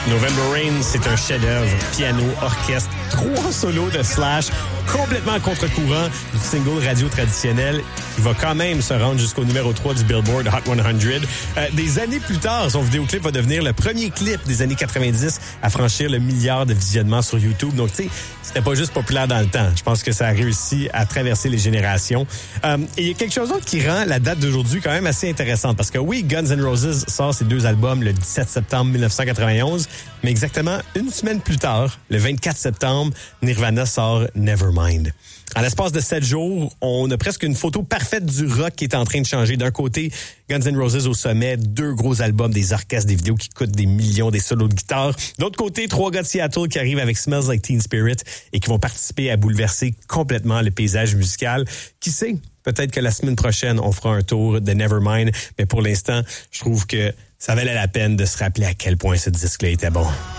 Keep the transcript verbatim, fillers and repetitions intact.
November Rain, c'est un chef-d'œuvre. Piano, orchestre, trois solos de Slash, complètement à contre-courant du single radio traditionnel qui va quand même se rendre jusqu'au numéro trois du Billboard Hot cent. Euh, des années plus tard, son vidéoclip va devenir le premier clip des années quatre-vingt-dix à franchir le milliard de visionnements sur YouTube. Donc, tu sais, c'était pas juste populaire dans le temps. Je pense que ça a réussi à traverser les générations. Euh, et il y a quelque chose d'autre qui rend la date d'aujourd'hui quand même assez intéressante. Parce que oui, Guns N' Roses sort ses deux albums le dix-sept septembre mille neuf cent quatre-vingt-onze, mais exactement une semaine plus tard, le vingt-quatre septembre, Nirvana sort Nevermind. En l'espace de sept jours, on a presque une photo parfaite du rock qui est en train de changer. D'un côté, Guns N' Roses au sommet, deux gros albums, des orchestres, des vidéos qui coûtent des millions, des solos de guitare. De l'autre côté, trois gars de Seattle qui arrivent avec Smells Like Teen Spirit et qui vont participer à bouleverser complètement le paysage musical. Qui sait? Peut-être que la semaine prochaine, on fera un tour de Nevermind. Mais pour l'instant, je trouve que ça valait la peine de se rappeler à quel point ce disque-là était bon.